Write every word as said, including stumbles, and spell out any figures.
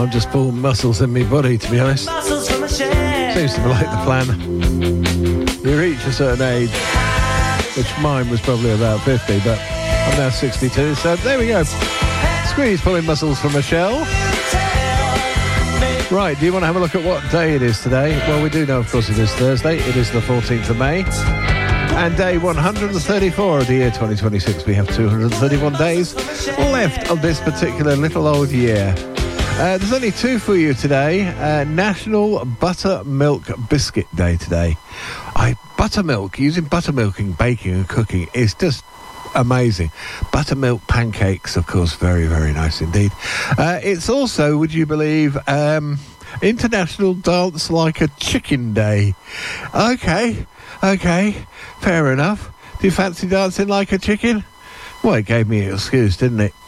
I'm just full muscles in my body, to be honest. Seems to be like the plan. You reach a certain age, which mine was probably about fifty, but I'm now sixty-two, so there we go. Squeeze pulling muscles from Michelle. Right, do you want to have a look at what day it is today? Well, we do know, of course, it is Thursday. It is the fourteenth of May. And day one hundred thirty-four of the year twenty twenty-six. We have two hundred thirty-one days left of this particular little old year. Uh, there's only two for you today. Uh, National Buttermilk Biscuit Day today. I Buttermilk, using buttermilk in baking and cooking is just amazing. Buttermilk pancakes, of course, very, very nice indeed. Uh, it's also, would you believe, um, International Dance Like a Chicken Day. Okay, okay, fair enough. Do you fancy dancing like a chicken? Well, it gave me an excuse, didn't it?